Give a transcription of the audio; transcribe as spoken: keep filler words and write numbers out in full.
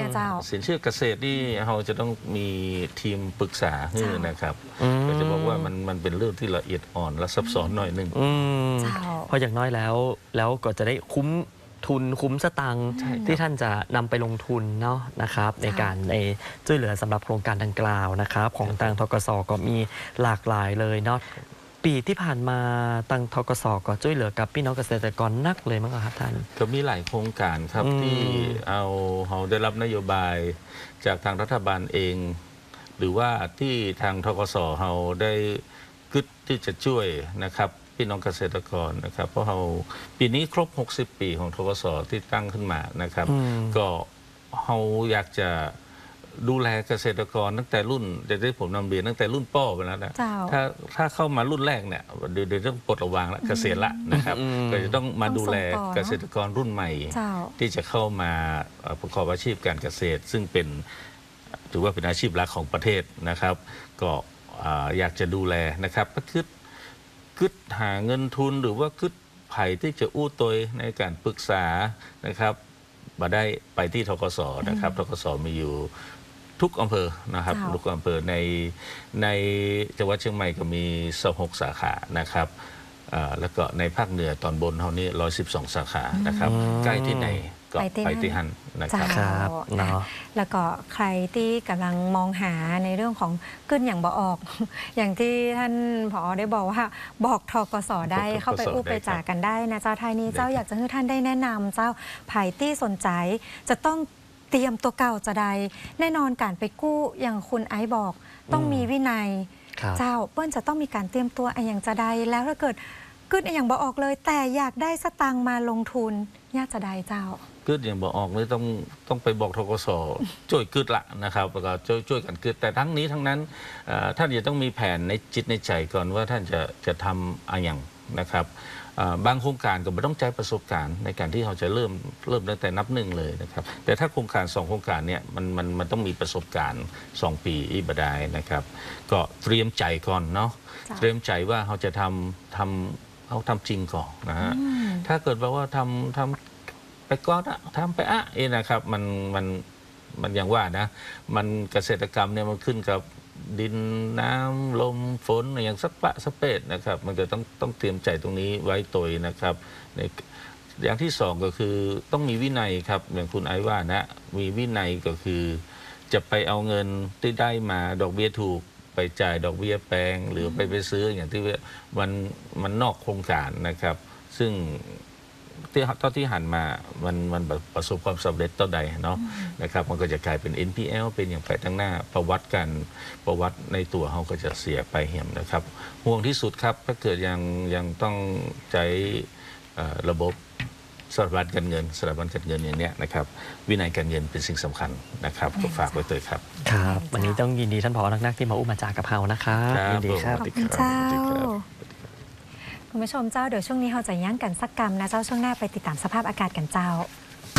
เจ้าสินเชื่อเกษตรนี่เราจะต้องมีทีมปรึกษาให้นะครับก็จะบอกว่ามันมันเป็นเรื่องที่ละเอียดอ่อนและซับซ้อนหน่อยนึงเพราะอย่างน้อยแล้วแล้วก็จะได้คุ้มทุนคุ้มสตังค์ที่ท่านจะนำไปลงทุนเนาะนะครับในการในช่วยเหลือสำหรับโครงการดังกล่าวนะครับของทางธกส.ก็มีหลากหลายเลยเนาะปีที่ผ่านมาทางธกส.ก็ช่วยเหลือกับพี่น้องเกษตรกรนักเลยมั้งครับท่านก็มีหลายโครงการครับที่เอาเราได้รับนโยบายจากทางรัฐบาลเองหรือว่าที่ทางธกส.เราได้กึศที่จะช่วยนะครับพี่น้องเกษตรกรนะครับเพราะเราปีนี้ครบหกสิบปีของธกส.ที่ตั้งขึ้นมานะครับก็เราอยากจะดูแลเกษตรกรตั้งแต่รุ่นจะได้ผมนำเรียนตั้งแต่รุ่นป้อไปแล้วนะถ้าถ้าเข้ามารุ่นแรกเนี่ยเดี๋ยวต้องปลดระวางละเกษตรละนะครับก็จะต้องมาดูแลเกษตรกรรุ่นใหม่ที่จะเข้ามาประกอบอาชีพการเกษตรซึ่งเป็นถือว่าเป็นอาชีพหลักของประเทศนะครับก็อยากจะดูแลนะครับก็คือคึดหาเงินทุนหรือว่าคึดไผ่ที่จะอู้ตัวในการปรึกษานะครับมาได้ไปที่ธกส.นะครับธกส.มีอยู่ทุกอำเภอนะครับทุกอำเภอในในจังหวัดเชียงใหม่ก็มีสิบหกสาขานะครับแล้วก็ในภาคเหนือตอนบนเท่านี้หนึ่งร้อยสิบสองสาขานะครับใกล้ที่ไหนก็ไปที่หันนะครับแล้วก็ใครที่กำลังมองหาในเรื่องของขึ้นอย่างบ่ออกอย่างที่ท่านผอ.ได้บอกว่าบอกธกส.ได้เข้าไปอู้ไปจ่ากันได้นะเจ้าไทยนี้เจ้าอยากจะให้ท่านได้แนะนำเจ้าไผ่ที่สนใจจะต้องเตรียมตัวเก่าจะใดแน่นอนการไปกู้อย่างคุณไอซ์บอกต้องมีวินัยเจ้าเปิ้ลจะต้องมีการเตรียมตัวอย่างจะใดแล้วถ้าเกิดขึ้นอย่างบ่ออกเลยแต่อยากได้สตังค์มาลงทุนยากจะใดเจ้ากึดอย่างบอกออกเลยต้องต้องไปบอกธกส.ช่วยกึดละนะครับแล้วก็ช่วยช่วยกันกึดแต่ทั้งนี้ทั้งนั้นท่านจะต้องมีแผนในจิตในใจก่อนว่าท่านจะจะทำอะไรอย่างนะครับบางโครงการก็ไม่ต้องใช้ประสบการณ์ในการที่เราจะเริ่มเริ่มตั้งแต่นับหนึ่งเลยนะครับแต่ถ้าโครงการสองโครงการเนี่ยมันมันมันต้องมีประสบการณ์สองปีอีบดายนะครับก็เตรียมใจก่อนเนาะเตรียมใจว่าเราจะทำทำเอาทำจริงก่อนนะฮะถ้าเกิดว่าทำทำไปก้อนทำไปอะเองนะครับมันมันมันอย่างว่านะมันเกษตรกรรมเนี่ยมันขึ้นกับดินน้ำลมฝนอย่างสักปะสเปดนะครับมันก็ต้องต้องเตรียมใจตรงนี้ไว้ตัวนะครับในอย่างที่สองก็คือต้องมีวินัยครับอย่างคุณไอว่านะมีวินัยก็คือจะไปเอาเงินที่ได้มาดอกเบี้ยถูกไปจ่ายดอกเบี้ยแพงหรือไปไปซื้ออย่างที่มันมันนอกโครงการนะครับซึ่งที่ตอนที่หันมามันมันประสบความสำเร็จต่อใดเนาะนะครับมันก็จะกลายเป็น เอ็น พี แอล เป็นอย่างไปทั้งหน้าประวัติกันประวัติในตัวเขาก็จะเสียไปเหี่ยมนะครับห่วงที่สุดครับถ้าเกิดยังยังต้องใช้ระบบสถาบันการเงินสถาบันการเงินอย่างเนี้ยนะครับวินัยการเงินเป็นสิ่งสำคัญนะครับก็ฝากไว้เลยครับครับวันนี้ต้องยินดีท่านผอ.นักๆที่มาอุ้มมาจากกับเฮานะครับยินดีครับขอบคุณเจ้าคุณผู้ชมเจ้าเดี๋ยวช่วงนี้เราจะย่างกันสักกรรมนะเจ้าช่วงหน้าไปติดตามสภาพอากาศกันเจ้า